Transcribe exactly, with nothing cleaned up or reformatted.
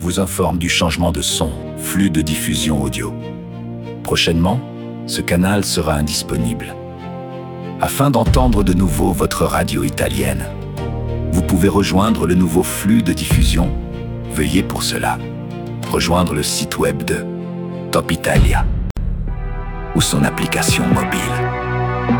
vous informe du changement de son, flux de diffusion audio. Prochainement, ce canal sera indisponible. Afin d'entendre de nouveau votre radio italienne, vous pouvez rejoindre le nouveau flux de diffusion. Veuillez pour cela rejoindre le site web de Top Italia ou son application mobile.